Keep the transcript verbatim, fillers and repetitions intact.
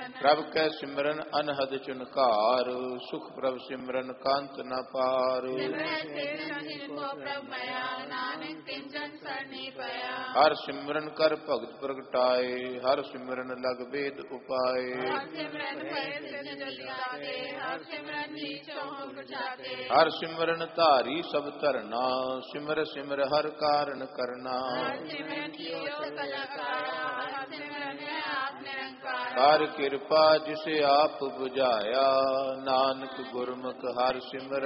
ਪ੍ਰਭ ਕੈ ਸਿਮਰਨ ਅਨਹਦ ਚੁਨਕਾਰ, ਸੁਖ ਪ੍ਰਭ ਸਿਮਰਨ ਕਾਂਤ ਨ ਪਾਰ। ਹਰ ਸਿਮਰਨ ਕਰ ਭਗਤ ਪ੍ਰਗਟਾਏ, ਹਰ ਸਿਮਰਨ ਲਗ ਵੇਦ ਉਪਾਏ। ਹਰ ਸਿਮਰਨ ਧਾਰੀ ਸਭ ਧਰਨਾ, ਸਿਮਰ ਸਿਮਰ ਹਰ ਕਾਰਨ ਕਰਨਾ। ਹਰ ਕਿਰਪਾ ਜਿਸ ਆਪ ਬੁਝਾਇਆ, ਨਾਨਕ ਗੁਰਮੁਖ ਹਰ ਸਿਮਰਨ